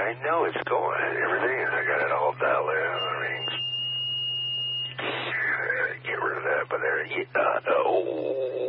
I know it's going. Everything is. I got it all dialed in. I mean, get rid of that. But there. Oh.